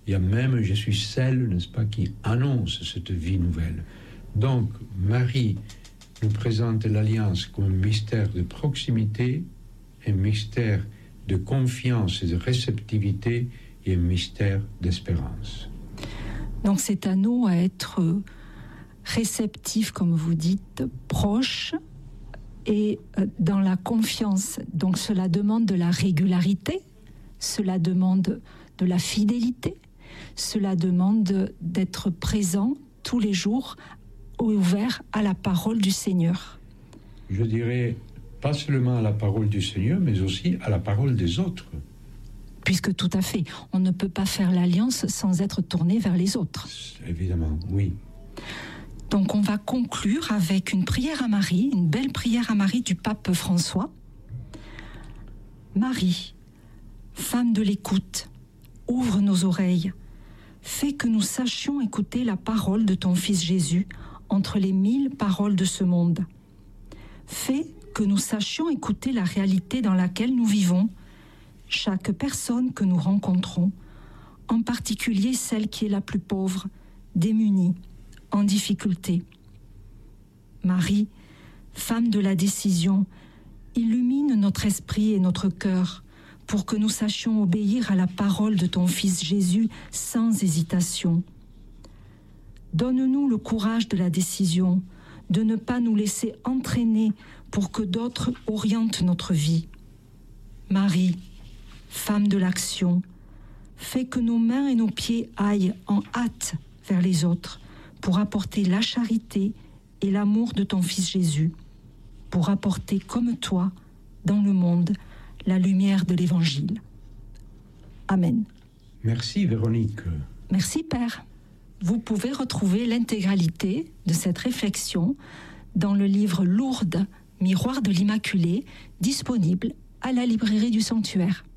Il y a même, je suis celle, n'est-ce pas, qui annonce cette vie nouvelle. Donc, Marie nous présente l'alliance comme un mystère de proximité, un mystère de confiance et de réceptivité et un mystère d'espérance. Donc c'est à nous à être réceptifs, comme vous dites, proches et dans la confiance. Donc cela demande de la régularité, cela demande de la fidélité, cela demande d'être présent tous les jours, ouvert à la parole du Seigneur. Je dirais pas seulement à la parole du Seigneur, mais aussi à la parole des autres. Puisque tout à fait, on ne peut pas faire l'alliance sans être tourné vers les autres. Évidemment, oui. Donc on va conclure avec une prière à Marie, une belle prière à Marie du pape François. Marie, femme de l'écoute, ouvre nos oreilles, fais que nous sachions écouter la parole de ton Fils Jésus entre les 1000 paroles de ce monde. Fais que nous sachions écouter la réalité dans laquelle nous vivons, chaque personne que nous rencontrons, en particulier celle qui est la plus pauvre, démunie, en difficulté. Marie, femme de la décision, illumine notre esprit et notre cœur pour que nous sachions obéir à la parole de ton Fils Jésus sans hésitation. Donne-nous le courage de la décision, de ne pas nous laisser entraîner pour que d'autres orientent notre vie. Marie, femme de l'action, fais que nos mains et nos pieds aillent en hâte vers les autres pour apporter la charité et l'amour de ton Fils Jésus, pour apporter comme toi dans le monde la lumière de l'Évangile. Amen. Merci Véronique. Merci Père. Vous pouvez retrouver l'intégralité de cette réflexion dans le livre Lourdes, Miroir de l'Immaculée, disponible à la librairie du Sanctuaire.